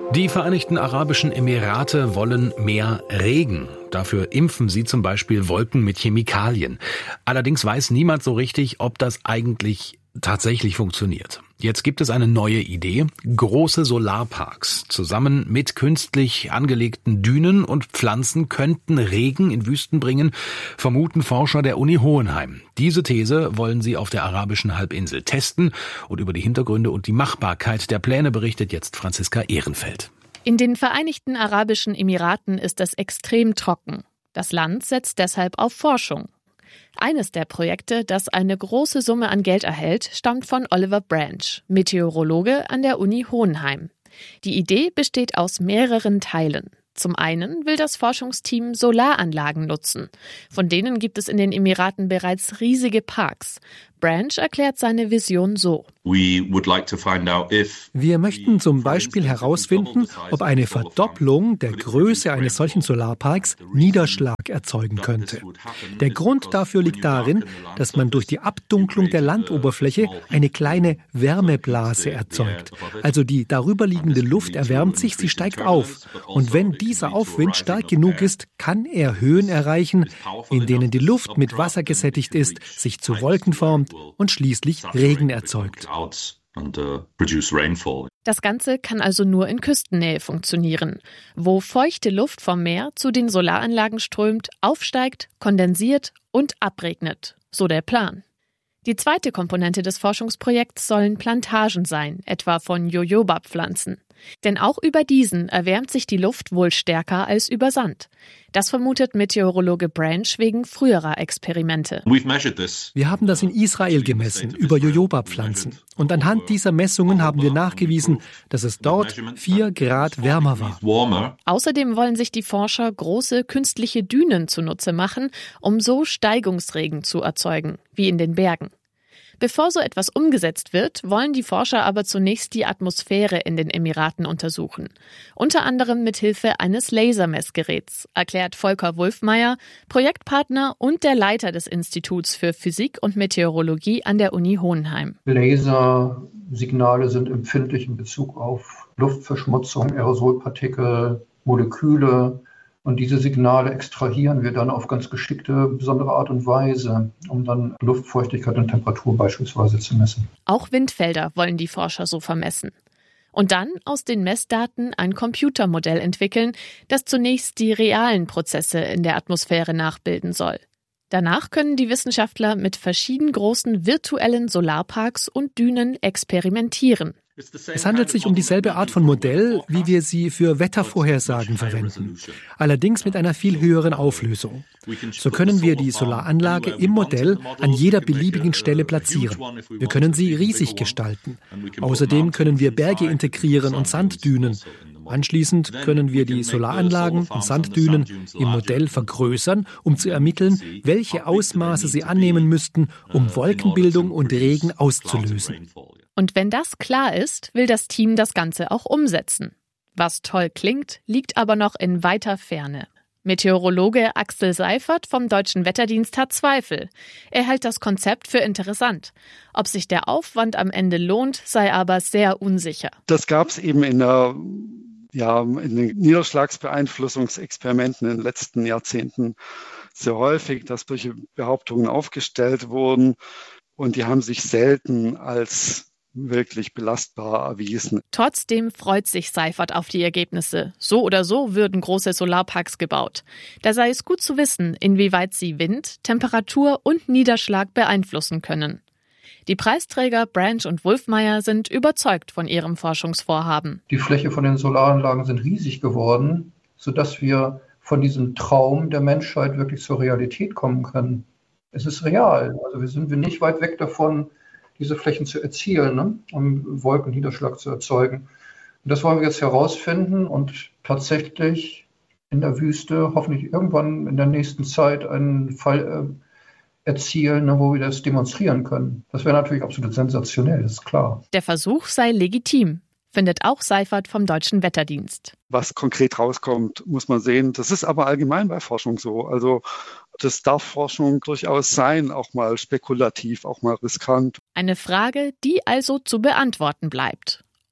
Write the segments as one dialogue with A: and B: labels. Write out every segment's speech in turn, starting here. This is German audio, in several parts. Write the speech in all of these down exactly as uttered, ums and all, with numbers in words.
A: Die Vereinigten Arabischen Emirate wollen mehr Regen. Dafür impfen sie zum Beispiel Wolken mit Chemikalien. Allerdings weiß niemand so richtig, ob das eigentlich tatsächlich funktioniert. Jetzt gibt es eine neue Idee. Große Solarparks zusammen mit künstlich angelegten Dünen und Pflanzen könnten Regen in Wüsten bringen, vermuten Forscher der Uni Hohenheim. Diese These wollen sie auf der arabischen Halbinsel testen. Und über die Hintergründe und die Machbarkeit der Pläne berichtet jetzt Franziska Ehrenfeld.
B: In den Vereinigten Arabischen Emiraten ist es extrem trocken. Das Land setzt deshalb auf Forschung. Eines der Projekte, das eine große Summe an Geld erhält, stammt von Oliver Branch, Meteorologe an der Uni Hohenheim. Die Idee besteht aus mehreren Teilen. Zum einen will das Forschungsteam Solaranlagen nutzen. Von denen gibt es in den Emiraten bereits riesige Parks. Branch erklärt seine Vision so.
C: Wir möchten zum Beispiel herausfinden, ob eine Verdopplung der Größe eines solchen Solarparks Niederschlag erzeugen könnte. Der Grund dafür liegt darin, dass man durch die Abdunklung der Landoberfläche eine kleine Wärmeblase erzeugt. Also die darüberliegende Luft erwärmt sich, sie steigt auf. Und wenn dieser Aufwind stark genug ist, kann er Höhen erreichen, in denen die Luft mit Wasser gesättigt ist, sich zu Wolken formt und schließlich Regen erzeugt.
B: Das Ganze kann also nur in Küstennähe funktionieren, wo feuchte Luft vom Meer zu den Solaranlagen strömt, aufsteigt, kondensiert und abregnet. So der Plan. Die zweite Komponente des Forschungsprojekts sollen Plantagen sein, etwa von Jojoba-Pflanzen. Denn auch über diesen erwärmt sich die Luft wohl stärker als über Sand. Das vermutet Meteorologe Branch wegen früherer Experimente.
C: Wir haben das in Israel gemessen, über Jojoba-Pflanzen. Und anhand dieser Messungen haben wir nachgewiesen, dass es dort vier Grad wärmer war.
B: Außerdem wollen sich die Forscher große künstliche Dünen zunutze machen, um so Steigungsregen zu erzeugen, wie in den Bergen. Bevor so etwas umgesetzt wird, wollen die Forscher aber zunächst die Atmosphäre in den Emiraten untersuchen. Unter anderem mit Hilfe eines Lasermessgeräts, erklärt Volker Wulffmeier, Projektpartner und der Leiter des Instituts für Physik und Meteorologie an der Uni Hohenheim.
D: Lasersignale sind empfindlich in Bezug auf Luftverschmutzung, Aerosolpartikel, Moleküle. Und diese Signale extrahieren wir dann auf ganz geschickte, besondere Art und Weise, um dann Luftfeuchtigkeit und Temperatur beispielsweise zu messen.
B: Auch Windfelder wollen die Forscher so vermessen. Und dann aus den Messdaten ein Computermodell entwickeln, das zunächst die realen Prozesse in der Atmosphäre nachbilden soll. Danach können die Wissenschaftler mit verschieden großen virtuellen Solarparks und Dünen experimentieren.
C: Es handelt sich um dieselbe Art von Modell, wie wir sie für Wettervorhersagen verwenden, allerdings mit einer viel höheren Auflösung. So können wir die Solaranlage im Modell an jeder beliebigen Stelle platzieren. Wir können sie riesig gestalten. Außerdem können wir Berge integrieren und Sanddünen. Anschließend können wir die Solaranlagen und Sanddünen im Modell vergrößern, um zu ermitteln, welche Ausmaße sie annehmen müssten, um Wolkenbildung und Regen auszulösen.
B: Und wenn das klar ist, will das Team das Ganze auch umsetzen. Was toll klingt, liegt aber noch in weiter Ferne. Meteorologe Axel Seifert vom Deutschen Wetterdienst hat Zweifel. Er hält das Konzept für interessant. Ob sich der Aufwand am Ende lohnt, sei aber sehr unsicher.
E: Das gab es eben in der Ja, in den Niederschlagsbeeinflussungsexperimenten in den letzten Jahrzehnten sehr häufig, dass solche Behauptungen aufgestellt wurden und die haben sich selten als wirklich belastbar erwiesen.
B: Trotzdem freut sich Seifert auf die Ergebnisse. So oder so würden große Solarparks gebaut. Da sei es gut zu wissen, inwieweit sie Wind, Temperatur und Niederschlag beeinflussen können. Die Preisträger Branch und Wulffmeier sind überzeugt von ihrem Forschungsvorhaben.
D: Die Fläche von den Solaranlagen sind riesig geworden, sodass wir von diesem Traum der Menschheit wirklich zur Realität kommen können. Es ist real. Also wir sind wir nicht weit weg davon, diese Flächen zu erzielen, ne? Um Wolkenniederschlag zu erzeugen. Und das wollen wir jetzt herausfinden und tatsächlich in der Wüste hoffentlich irgendwann in der nächsten Zeit einen Fall äh, erzielen, ne, wo wir das demonstrieren können. Das wäre natürlich absolut sensationell, ist klar.
B: Der Versuch sei legitim, findet auch Seifert vom Deutschen Wetterdienst.
E: Was konkret rauskommt, muss man sehen. Das ist aber allgemein bei Forschung so. Also das darf Forschung durchaus sein, auch mal spekulativ, auch mal riskant.
B: Eine Frage, die also zu beantworten bleibt.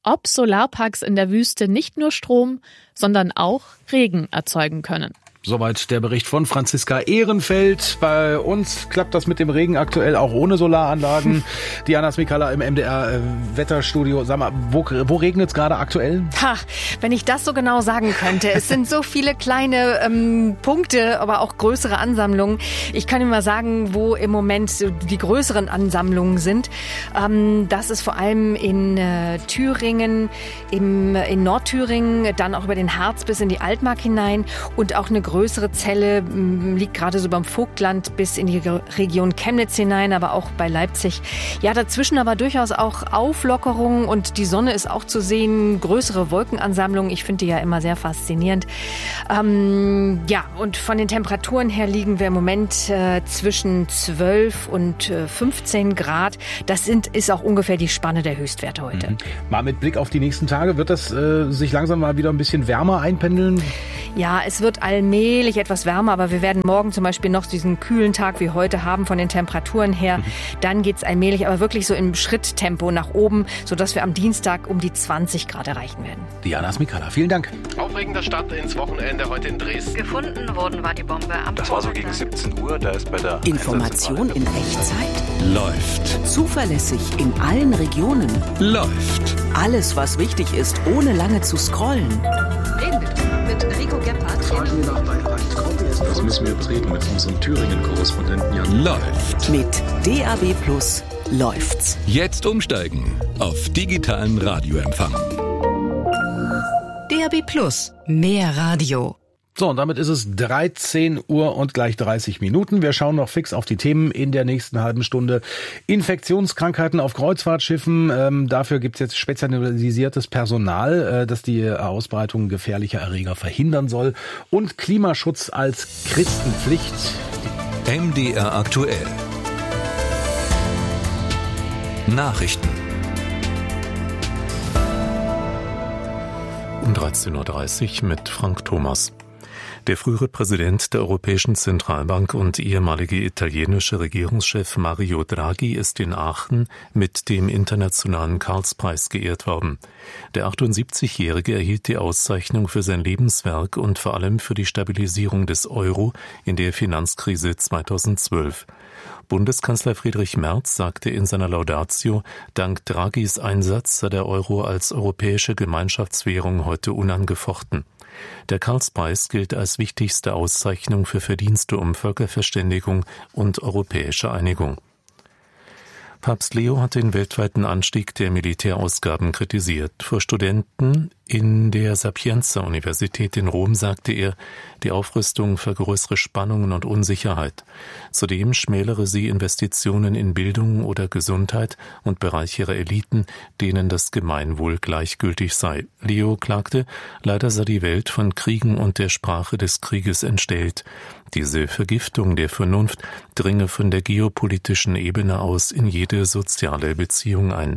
B: ob Solarparks in der Wüste nicht nur Strom, sondern auch Regen erzeugen können.
A: Soweit der Bericht von Franziska Ehrenfeld. Bei uns klappt das mit dem Regen aktuell auch ohne Solaranlagen. Diana Smikala im M D R-Wetterstudio. Sag mal, wo, wo regnet es gerade aktuell?
F: Ha, wenn ich das so genau sagen könnte. Es sind so viele kleine ähm, Punkte, aber auch größere Ansammlungen. Ich kann Ihnen mal sagen, wo im Moment die größeren Ansammlungen sind. Ähm, das ist vor allem in äh, Thüringen, im, in Nordthüringen, dann auch über den Harz bis in die Altmark hinein und auch eine größere Zelle m, liegt gerade so beim Vogtland bis in die Region Chemnitz hinein, aber auch bei Leipzig. Ja, dazwischen aber durchaus auch Auflockerungen und die Sonne ist auch zu sehen, größere Wolkenansammlungen. Ich finde die ja immer sehr faszinierend. Ähm, ja, und von den Temperaturen her liegen wir im Moment äh, zwischen zwölf und äh, fünfzehn Grad. Das sind, ist auch ungefähr die Spanne der Höchstwerte heute.
A: Mhm. Mal mit Blick auf die nächsten Tage, wird das äh, sich langsam mal wieder ein bisschen wärmer einpendeln?
F: Ja, es wird allmählich etwas wärmer, aber wir werden morgen zum Beispiel noch diesen kühlen Tag wie heute haben von den Temperaturen her. Mhm. Dann geht es allmählich, aber wirklich so im Schritttempo nach oben, sodass wir am Dienstag um die zwanzig Grad erreichen werden.
A: Diana Smikala, vielen Dank.
G: Aufregender Start ins Wochenende heute in Dresden.
H: Gefunden worden war die Bombe am
G: Das war so gegen siebzehn Uhr, da ist bei der
I: Information in Echtzeit?
J: Läuft.
I: Zuverlässig in allen Regionen?
J: Läuft.
I: Alles, was wichtig ist, ohne lange zu scrollen.
H: Reden wir drüber mit Rico Gebhardt.
J: Das müssen wir bereden mit unserem Thüringen-Korrespondenten Jan. Läuft.
I: Mit D A B Plus läuft's.
J: Jetzt umsteigen auf digitalen Radioempfang.
H: D A B Plus. Mehr Radio.
A: So, und damit ist es dreizehn Uhr und gleich dreißig Minuten. Wir schauen noch fix auf die Themen in der nächsten halben Stunde. Infektionskrankheiten auf Kreuzfahrtschiffen. Ähm, dafür gibt es jetzt spezialisiertes Personal, äh, das die Ausbreitung gefährlicher Erreger verhindern soll. Und Klimaschutz als Christenpflicht.
J: M D R aktuell. Nachrichten. Um dreizehn Uhr dreißig mit Frank Thomas. Der frühere Präsident der Europäischen Zentralbank und ehemalige italienische Regierungschef Mario Draghi ist in Aachen mit dem Internationalen Karlspreis geehrt worden. Der achtundsiebzigjährige erhielt die Auszeichnung für sein Lebenswerk und vor allem für die Stabilisierung des Euro in der Finanzkrise zweitausendzwölf. Bundeskanzler Friedrich Merz sagte in seiner Laudatio, dank Draghis Einsatz sei der Euro als europäische Gemeinschaftswährung heute unangefochten. Der Karlspreis gilt als wichtigste Auszeichnung für Verdienste um Völkerverständigung und europäische Einigung. Papst Leo hat den weltweiten Anstieg der Militärausgaben kritisiert. Vor Studenten in der Sapienza-Universität in Rom sagte er, die Aufrüstung vergrößere Spannungen und Unsicherheit. Zudem schmälere sie Investitionen in Bildung oder Gesundheit und bereichere Eliten, denen das Gemeinwohl gleichgültig sei. Leo klagte, leider sei die Welt von Kriegen und der Sprache des Krieges entstellt. Diese Vergiftung der Vernunft dringe von der geopolitischen Ebene aus in jede soziale Beziehung ein.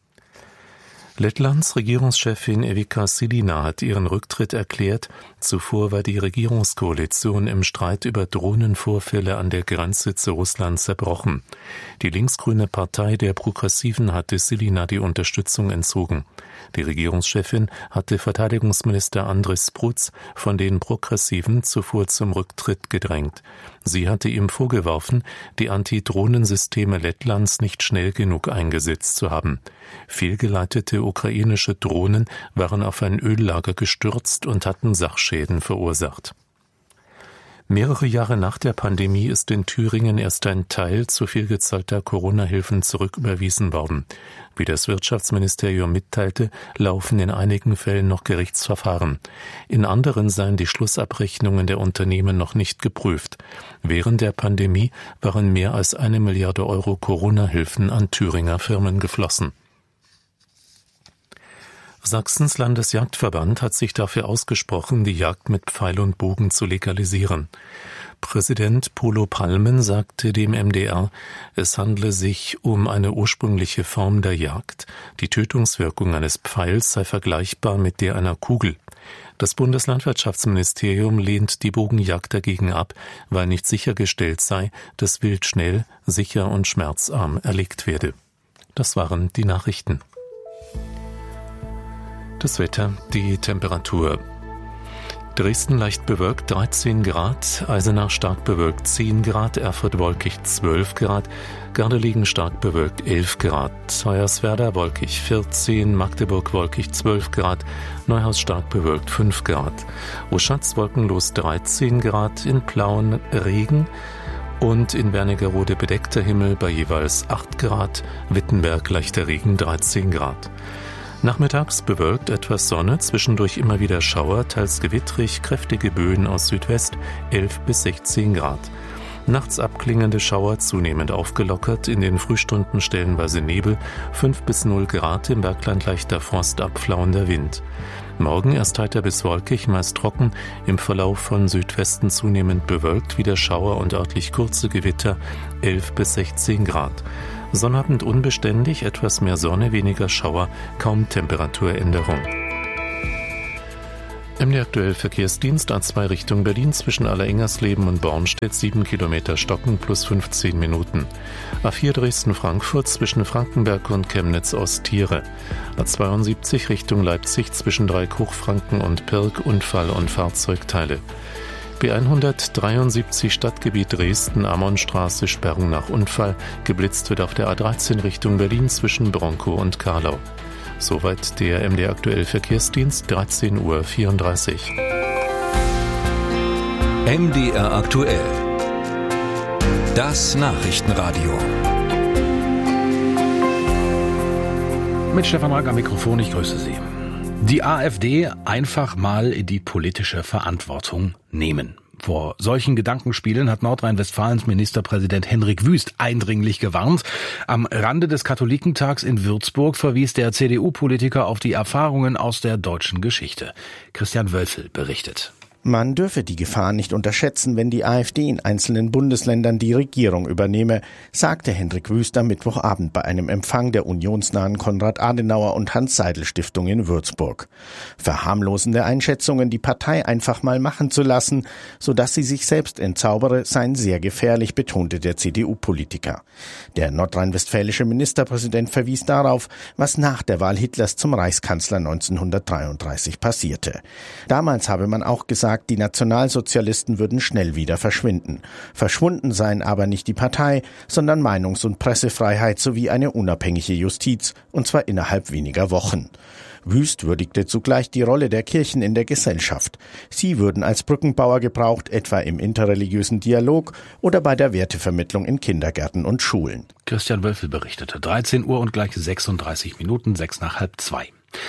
J: Lettlands Regierungschefin Evika Silina hat ihren Rücktritt erklärt. Zuvor war die Regierungskoalition im Streit über Drohnenvorfälle an der Grenze zu Russland zerbrochen. Die linksgrüne Partei der Progressiven hatte Silina die Unterstützung entzogen. Die Regierungschefin hatte Verteidigungsminister Andris Spruc von den Progressiven zuvor zum Rücktritt gedrängt. Sie hatte ihm vorgeworfen, die Antidrohnensysteme Lettlands nicht schnell genug eingesetzt zu haben. Fehlgeleitete ukrainische Drohnen waren auf ein Öllager gestürzt und hatten Sachschäden verursacht. Mehrere Jahre nach der Pandemie ist in Thüringen erst ein Teil zu viel gezahlter Corona-Hilfen zurücküberwiesen worden. Wie das Wirtschaftsministerium mitteilte, laufen in einigen Fällen noch Gerichtsverfahren. In anderen seien die Schlussabrechnungen der Unternehmen noch nicht geprüft. Während der Pandemie waren mehr als eine Milliarde Euro Corona-Hilfen an Thüringer Firmen geflossen. Sachsens Landesjagdverband hat sich dafür ausgesprochen, die Jagd mit Pfeil und Bogen zu legalisieren. Präsident Polo Palmen sagte dem M D R, es handle sich um eine ursprüngliche Form der Jagd. Die Tötungswirkung eines Pfeils sei vergleichbar mit der einer Kugel. Das Bundeslandwirtschaftsministerium lehnt die Bogenjagd dagegen ab, weil nicht sichergestellt sei, dass Wild schnell, sicher und schmerzarm erlegt werde. Das waren die Nachrichten. Das Wetter, die Temperatur. Dresden leicht bewölkt dreizehn Grad, Eisenach stark bewölkt zehn Grad, Erfurt wolkig zwölf Grad, Gardelegen stark bewölkt elf Grad, Hoyerswerda wolkig vierzehn, Magdeburg wolkig zwölf Grad, Neuhaus stark bewölkt fünf Grad, Oschatz wolkenlos dreizehn Grad, in Plauen Regen und in Wernigerode bedeckter Himmel bei jeweils acht Grad, Wittenberg leichter Regen dreizehn Grad. Nachmittags bewölkt, etwas Sonne, zwischendurch immer wieder Schauer, teils gewittrig, kräftige Böen aus Südwest, elf bis sechzehn Grad. Nachts abklingende Schauer, zunehmend aufgelockert, in den Frühstunden stellenweise Nebel, fünf bis null Grad, im Bergland leichter Frost, abflauender Wind. Morgen erst heiter bis wolkig, meist trocken, im Verlauf von Südwesten zunehmend bewölkt, wieder Schauer und örtlich kurze Gewitter, elf bis sechzehn Grad. Sonnabend unbeständig, etwas mehr Sonne, weniger Schauer, kaum Temperaturänderung. M D aktuell Verkehrsdienst A zwei Richtung Berlin zwischen Allerengersleben und Bornstedt sieben Kilometer Stocken plus fünfzehn Minuten. A vier Dresden-Frankfurt zwischen Frankenberg und Chemnitz-Osttiere. A zweiundsiebzig Richtung Leipzig zwischen Dreieck-Hochfranken und Pirk Unfall und Fahrzeugteile. B hundertdreiundsiebzig Stadtgebiet Dresden, Ammonstraße, Sperrung nach Unfall. Geblitzt wird auf der A dreizehn Richtung Berlin zwischen Bronkow und Karlau. Soweit der M D aktuell Verkehrsdienst, dreizehn Uhr vierunddreißig.
K: M D R aktuell. Das Nachrichtenradio.
A: Mit Stefan Rack am Mikrofon, ich grüße Sie. Die AfD einfach mal in die politische Verantwortung nehmen. Vor solchen Gedankenspielen hat Nordrhein-Westfalens Ministerpräsident Hendrik Wüst eindringlich gewarnt. Am Rande des Katholikentags in Würzburg verwies der C D U-Politiker auf die Erfahrungen aus der deutschen Geschichte. Christian Wölfel berichtet.
L: Man dürfe die Gefahr nicht unterschätzen, wenn die AfD in einzelnen Bundesländern die Regierung übernehme, sagte Hendrik Wüst am Mittwochabend bei einem Empfang der unionsnahen Konrad-Adenauer- und Hans-Seidel-Stiftung in Würzburg. Verharmlosende Einschätzungen, die Partei einfach mal machen zu lassen, sodass sie sich selbst entzaubere, seien sehr gefährlich, betonte der C D U-Politiker. Der nordrhein-westfälische Ministerpräsident verwies darauf, was nach der Wahl Hitlers zum Reichskanzler neunzehnhundertdreiunddreißig passierte. Damals habe man auch gesagt, die Nationalsozialisten würden schnell wieder verschwinden. Verschwunden seien aber nicht die Partei, sondern Meinungs- und Pressefreiheit sowie eine unabhängige Justiz, und zwar innerhalb weniger Wochen. Wüst würdigte zugleich die Rolle der Kirchen in der Gesellschaft. Sie würden als Brückenbauer gebraucht, etwa im interreligiösen Dialog oder bei der Wertevermittlung in Kindergärten und Schulen.
A: Christian Wölfel berichtete. dreizehn Uhr und gleich sechsunddreißig Minuten, sechs nach halb zwei.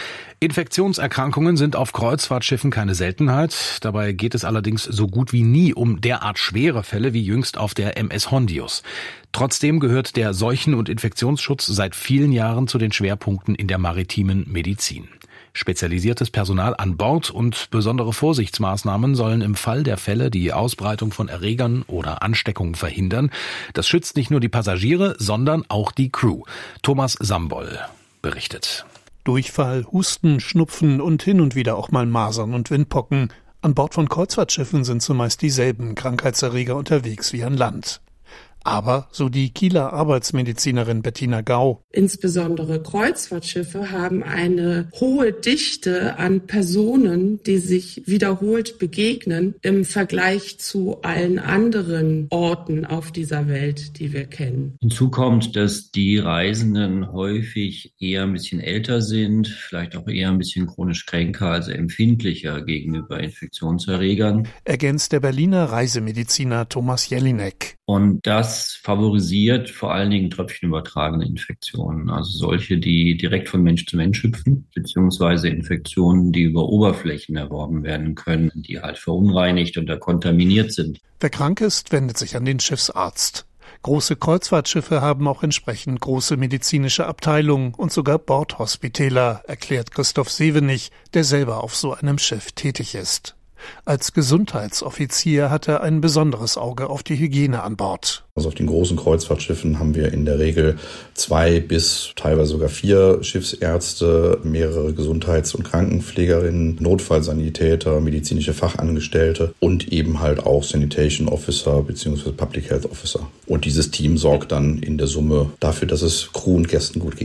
A: Infektionserkrankungen sind auf Kreuzfahrtschiffen keine Seltenheit. Dabei geht es allerdings so gut wie nie um derart schwere Fälle wie jüngst auf der M S Hondius. Trotzdem gehört der Seuchen- und Infektionsschutz seit vielen Jahren zu den Schwerpunkten in der maritimen Medizin. Spezialisiertes Personal an Bord und besondere Vorsichtsmaßnahmen sollen im Fall der Fälle die Ausbreitung von Erregern oder Ansteckungen verhindern. Das schützt nicht nur die Passagiere, sondern auch die Crew. Thomas Samboll berichtet.
M: Durchfall, Husten, Schnupfen und hin und wieder auch mal Masern und Windpocken. An Bord von Kreuzfahrtschiffen sind zumeist dieselben Krankheitserreger unterwegs wie an Land. Aber, so die Kieler Arbeitsmedizinerin Bettina Gau,
N: insbesondere Kreuzfahrtschiffe haben eine hohe Dichte an Personen, die sich wiederholt begegnen im Vergleich zu allen anderen Orten auf dieser Welt, die wir kennen.
O: Hinzu kommt, dass die Reisenden häufig eher ein bisschen älter sind, vielleicht auch eher ein bisschen chronisch kränker, also empfindlicher gegenüber Infektionserregern.
M: Ergänzt der Berliner Reisemediziner Thomas Jelinek.
O: Und das favorisiert vor allen Dingen tröpfchenübertragene Infektionen, also solche, die direkt von Mensch zu Mensch hüpfen, beziehungsweise Infektionen, die über Oberflächen erworben werden können, die halt verunreinigt oder kontaminiert sind.
M: Wer krank ist, wendet sich an den Schiffsarzt. Große Kreuzfahrtschiffe haben auch entsprechend große medizinische Abteilungen und sogar Bordhospitäler, erklärt Christoph Sevenich, der selber auf so einem Schiff tätig ist. Als Gesundheitsoffizier hat er ein besonderes Auge auf die Hygiene an Bord.
P: Also auf den großen Kreuzfahrtschiffen haben wir in der Regel zwei bis teilweise sogar vier Schiffsärzte, mehrere Gesundheits- und Krankenpflegerinnen, Notfallsanitäter, medizinische Fachangestellte und eben halt auch Sanitation Officer bzw. Public Health Officer. Und dieses Team sorgt dann in der Summe dafür, dass es Crew und Gästen gut geht.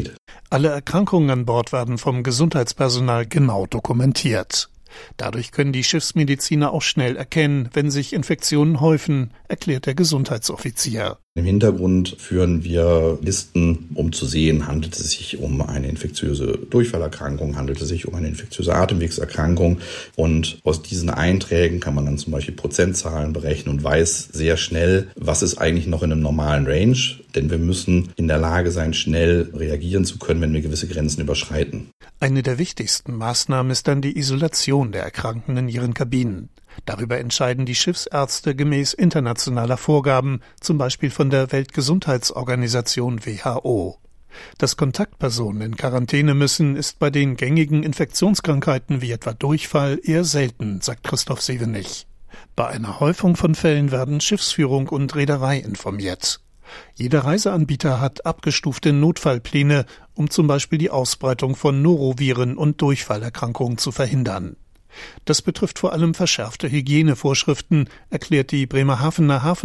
M: Alle Erkrankungen an Bord werden vom Gesundheitspersonal genau dokumentiert. Dadurch können die Schiffsmediziner auch schnell erkennen, wenn sich Infektionen häufen, erklärt der Gesundheitsoffizier.
P: Im Hintergrund führen wir Listen, um zu sehen, handelt es sich um eine infektiöse Durchfallerkrankung, handelt es sich um eine infektiöse Atemwegserkrankung. Und aus diesen Einträgen kann man dann zum Beispiel Prozentzahlen berechnen und weiß sehr schnell, was ist eigentlich noch in einem normalen Range. Denn wir müssen in der Lage sein, schnell reagieren zu können, wenn wir gewisse Grenzen überschreiten.
M: Eine der wichtigsten Maßnahmen ist dann die Isolation der Erkrankten in ihren Kabinen. Darüber entscheiden die Schiffsärzte gemäß internationaler Vorgaben, zum Beispiel von der Weltgesundheitsorganisation W H O. Dass Kontaktpersonen in Quarantäne müssen, ist bei den gängigen Infektionskrankheiten wie etwa Durchfall eher selten, sagt Christoph Sevenich. Bei einer Häufung von Fällen werden Schiffsführung und Reederei informiert. Jeder Reiseanbieter hat abgestufte Notfallpläne, um zum Beispiel die Ausbreitung von Noroviren und Durchfallerkrankungen zu verhindern. Das betrifft vor allem verschärfte Hygienevorschriften, erklärt die Bremerhavener Hafen